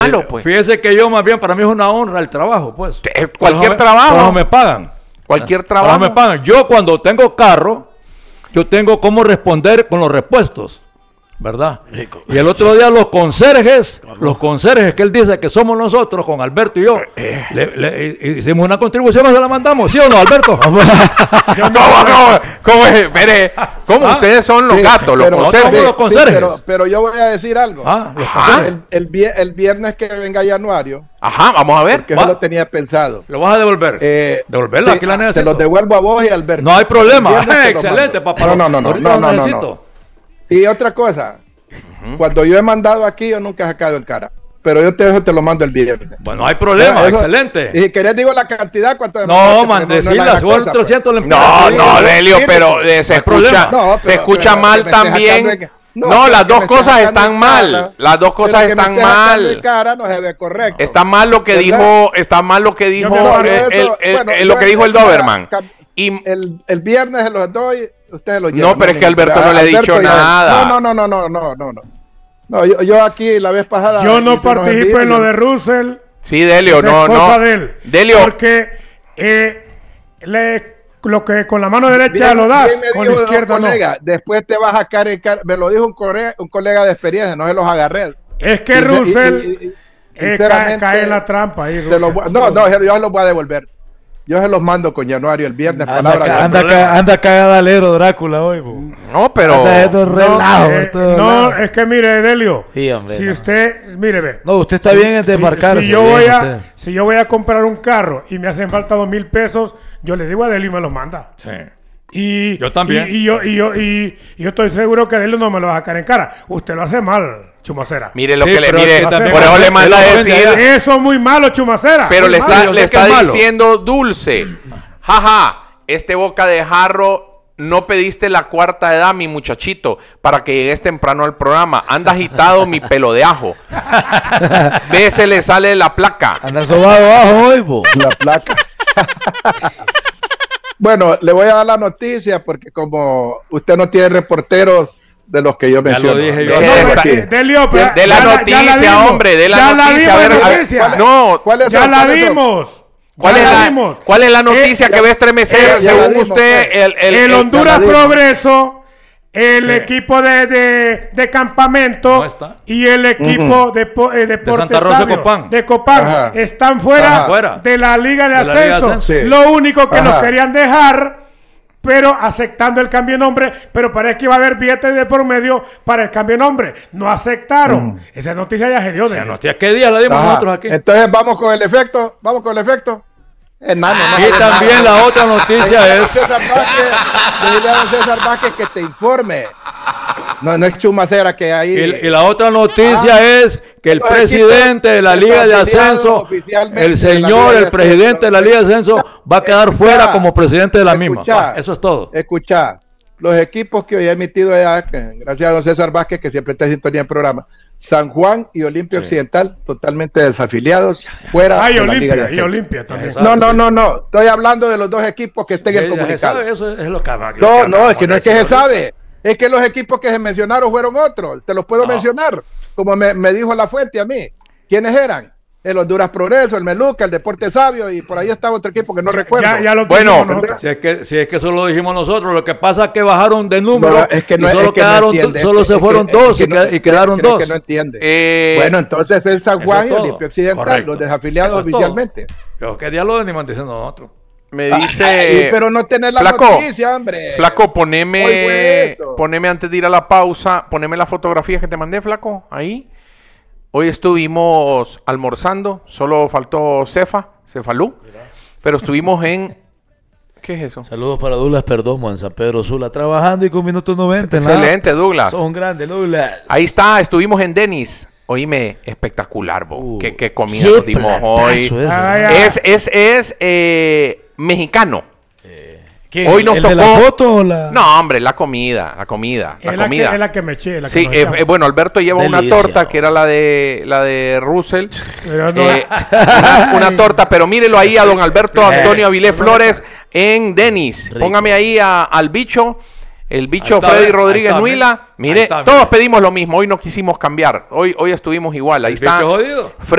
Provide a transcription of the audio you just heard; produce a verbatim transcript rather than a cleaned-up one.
malo, pues. Fíjese que yo más bien, para mí es una honra el trabajo, pues. Cualquier me, trabajo. me pagan. Cualquier trabajo. me pagan. Yo cuando tengo carro, yo tengo cómo responder con los repuestos, ¿verdad? Y el otro día los conserjes, los conserjes que él dice que somos nosotros, con Alberto y yo, le, le, hicimos una contribución y se la mandamos, ¿sí o no, Alberto? ¿Cómo, cómo, cómo, espere, ¿cómo ¿Ah? ustedes son los Sí, gatos, los pero, conserjes? sí, los conserjes. sí, pero, pero yo voy a decir algo. Ah, los Ajá. El, el, vier- el viernes que venga Januario, Ajá, vamos a ver. porque Va. eso lo tenía pensado. ¿Lo vas a devolver? Eh, Devolverlo, sí, aquí la te necesito. los devuelvo a vos y a Alberto. No hay problema. El viernes te lo Excelente, mando. papá. No, no, no, no, Ahorita no, lo no, no, necesito. no. Y otra cosa, cuando yo he mandado aquí, yo nunca he sacado en cara. Pero yo te dejo, te lo mando el viernes. Bueno, no hay problema, Ya, eso- excelente. Y si querés digo la cantidad, cuánto No, mandaste, porque man, no- no es la decirla, gran son cosa, trescientos pues. lempiras. No, Sí, no, sí. Delio, sí, pero eh, se no hay problema. escucha, No, se pero- escucha pero mal que me estés también. sacando en- No, no, las pero que dos me estés cosas sacando están en mal. cara, Las dos cosas pero que me están estés sacando en mal. cara no se ve correcto. Está mal lo que ¿Verdad? dijo, está mal lo que dijo Yo me eh, el, eso, el- bueno, el- lo yo que dijo el ya- Doberman. cam- Y El, el viernes se los doy, ustedes los llevan. no, pero es que ningún Alberto no le ha Alberto dicho ya- nada. No, no, no, no, no, no, no. No, yo, yo aquí la vez pasada. Yo no hice unos participo en envíos lo y- de Russell. Sí, Delio, Esa no, es cosa no. de él. Delio, Porque eh, le, lo que con la mano derecha Bien- lo das, bien me con la dijo izquierda un no. colega, después te vas a caer en cara. Me lo dijo un, core- un colega de experiencia, no se los agarré. Es que Y- y- Russell y- y- eh, cae, sinceramente, cae en la trampa ahí. Se los Russell. voy- no, no, yo se los voy a devolver. Yo se los mando con Januario el viernes. Anda, palabra ca- de- anda, ca- anda cagadalero Drácula hoy, bo. no, pero Anda haciendo No, relajo eh, por todos no, lados. es que mire, Delio, Sí, hombre, si no. usted, mire, ve. No, usted está bien en si- desmarcarse. Si, yo bien, voy a, usted. si yo voy a comprar un carro y me hacen falta dos mil pesos, yo le digo a Delio y me los manda. Sí. Y, Yo también. Y, y yo, y, yo, y, y yo estoy seguro que Delio no me lo va a sacar en cara. Usted lo hace mal, Chumacera. mire lo Sí, que le, pero mire, es que también- por eso le manda a Él lo decir, ofende, Eso es muy malo, Chumacera. pero Muy le malo. está, yo le sé que está es malo. diciendo dulce. Jaja, este boca de jarro, no pediste la cuarta edad, mi muchachito, para que llegues temprano al programa. Anda agitado mi pelo de ajo. Ve, se le sale la placa. Anda sobado abajo hoy, bo. La placa. Bueno, le voy a dar la noticia porque como usted no tiene reporteros de los que yo Ya menciono. lo dije yo. De- No, de- pero, aquí. eh, Delio, pero De la ya ya noticia, vimos. hombre, de la Ya noticia. vimos a ver, la a ver, noticia. no, ¿Cuáles Ya son? la ¿Cuáles son? vimos. ¿cuál Ya es la la, vimos. cuál es la Eh, noticia ya- que va a estremecer, eh, ya la según vimos, usted, pues. el, el, El, el- Honduras Canadá. Progreso, el Sí. equipo de, de, de campamento No está. y el equipo de, po- eh, Deportes Santa Rosa Sabio, Copán. de Copán Ajá. están fuera, Ajá. Fuera. de la Liga de De la Liga de Ascenso. Ascenso. Sí. Lo único que Ajá. los querían dejar, pero aceptando el cambio de nombre, pero parece que iba a haber billetes de por medio para el cambio de nombre. No aceptaron. Esa noticia ya se dio. Ya de no, tía, ¿qué día la dimos Ajá. nosotros aquí? Entonces vamos con el efecto. Vamos con el efecto. Enano, no Y sabe también nada. la otra noticia es... César Vázquez, dile a don César Vázquez que te informe. No, no es Chumacera que ahí. Y, y la otra noticia Ah. es que el Los presidente de la equipos Liga de afiliados Ascenso, oficialmente el de la Liga señor, de el Ascenso. presidente de la Liga de Ascenso, va a quedar Escuchá, fuera como presidente de la misma. escuchá, Va, eso es todo. Escucha, los equipos que hoy he emitido ya, que, gracias a don César Vázquez, que siempre está en sintonía en programa, San Juan y Olimpia Sí. Occidental, totalmente desafiliados, fuera Ay, de la Liga de Olimpia, y Ascenso. Olimpia también. Esa- No, no, no, no, estoy hablando de los dos equipos que estén en el Ya- ya se comunicado. sabe, eso es lo que lo No, que no, es acabamos que no de es que se decir ahorita. sabe, es que los equipos que se mencionaron fueron otros, te los puedo No. mencionar, como me, me dijo la fuente a mí. ¿Quiénes eran? El Honduras Progreso, el Meluca, el Deporte Sabio, y por ahí estaba otro equipo que no recuerdo. Ya, ya lo Bueno, dijimos nosotros. Si es, que, si es que eso lo dijimos nosotros, lo que pasa es que bajaron de número No, es que no, y solo es que no quedaron, entiende, solo es se que- fueron es que dos y, no- que- y quedaron es que dos. no entiende. Eh, Bueno, entonces es San Juan y Eso es todo. Olimpia Occidental, Correcto. los desafiliados Eso es todo. oficialmente. Pero qué día lo venimos diciendo nosotros. me Ay, dice, pero no tener la Flaco, noticia, hombre. Flaco, Hoy fue poneme, eso. poneme antes de ir a la pausa, poneme las fotografías que te mandé, Flaco, ahí. Hoy estuvimos almorzando, solo faltó Cefa, Cefalú, pero estuvimos en... ¿Qué es eso? Saludos para Douglas Perdomo en San Pedro Sula, trabajando y con minutos noventa. en la- Excelente, Douglas. Son grandes, Douglas. Ahí está, estuvimos en Denis. Oíme, espectacular, bo. Uh, qué, qué comida qué nos dimos platazo hoy. ese, Ay, ¿no? ay. Es, es, es eh, mexicano. ¿Quién? Hoy nos ¿El de la tocó- foto o la...? No, hombre, la comida, la comida, la Es la, que, comida. es la que me eché. La que Sí, nos eh, echamos. eh, bueno, Alberto lleva una Delicia, torta bo. que era la de la de Russell. Pero no- Eh, una, una torta, pero mírelo ahí a don Alberto Antonio Avilés Flores en Denis. Rico. Póngame ahí a- al bicho, el bicho Ahí está, Freddy ahí Rodríguez está, Nuila. ahí Mire, está, todos mire. pedimos lo mismo. Hoy no quisimos cambiar. Hoy, hoy estuvimos igual. Ahí El está. bicho jodido. Freddy